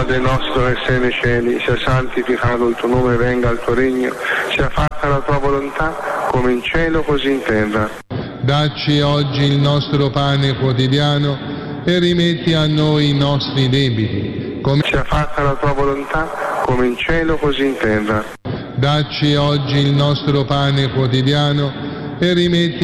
Padre nostro che sei nei cieli, sia santificato il tuo nome, venga il tuo regno, sia fatta la tua volontà, come in cielo così in terra. Dacci oggi il nostro pane quotidiano e rimetti a noi i nostri debiti, come sia fatta la tua volontà, come in cielo così in terra. Dacci oggi il nostro pane quotidiano e rimetti